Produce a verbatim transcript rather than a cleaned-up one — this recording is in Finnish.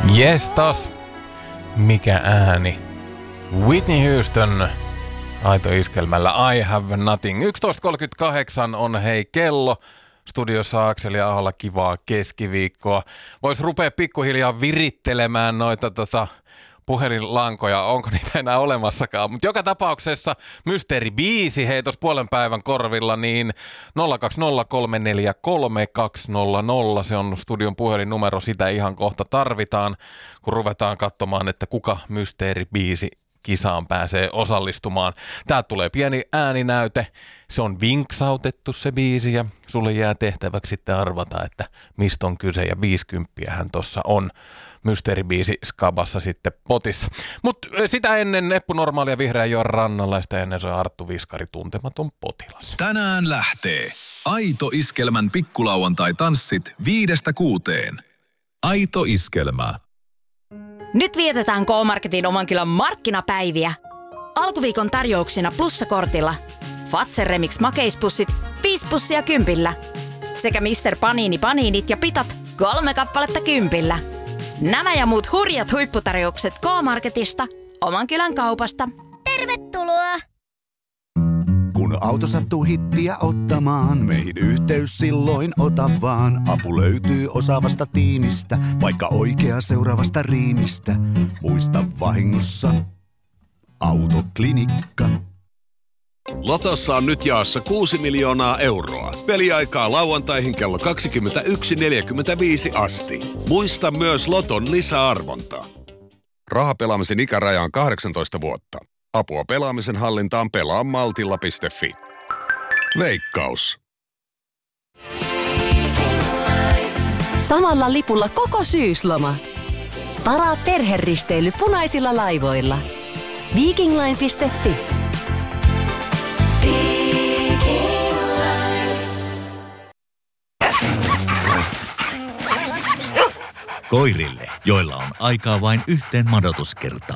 Jestas, mikä ääni. Whitney Houston, aito iskelmällä I have nothing. yksitoista kolmekymmentäkahdeksan on hei kello. Studiossa Akseli Aholla, kivaa keskiviikkoa. Vois rupea pikkuhiljaa virittelemään noita tota, puhelinlankoja, onko niitä enää olemassakaan. Mutta joka tapauksessa mysteeribiisi hei tuossa puolen päivän korvilla, niin nolla kaksi nolla kolme neljä kolme kaksi nolla nolla, se on studion puhelinnumero, sitä ihan kohta tarvitaan, kun ruvetaan katsomaan, että kuka mysteeribiisi kisaan pääsee osallistumaan. Täältä tulee pieni ääninäyte, se on vinksautettu se biisi ja sulle jää tehtäväksi sitten arvata, että mistä on kyse ja viisikymppiähän tossa on mysteeribiisi skabassa sitten potissa. Mutta sitä ennen Eppu Normaali ja Vihreä Joen rannalla ja sitä ennen se on Arttu Viskari, Tuntematon potilas. Tänään lähtee Aito Iskelmän pikkulauantai-tanssit viidestä kuuteen. Aito Iskelmä. Nyt vietetään K-Marketin oman kylän markkinapäiviä. Alkuviikon tarjouksina plussakortilla. Fazer Remix makeispussit, viisi pussia kympillä. Sekä mister Panini Paniinit ja pitat, kolme kappaletta kympillä. Nämä ja muut hurjat huipputarjoukset K-Marketista, oman kylän kaupasta. Tervetuloa! Kun auto sattuu hittiä ottamaan, meihin yhteys silloin ota vaan. Apu löytyy osaavasta tiimistä, vaikka oikea seuraavasta riimistä. Muista vahingossa Autoklinikka. Lotossa on nyt jaossa kuusi miljoonaa euroa. Peliaikaa lauantaihin kello kaksikymmentäyksi neljäkymmentäviisi asti. Muista myös Loton lisäarvonta. Rahapelaamisen ikäraja on kahdeksantoista vuotta. Apua pelaamisen hallintaan pelaa maltilla piste fi. Veikkaus. Samalla lipulla koko syysloma. Varaa perheristeily punaisilla laivoilla. Vikingline piste fi. Koirille, joilla on aikaa vain yhteen madotuskertaan.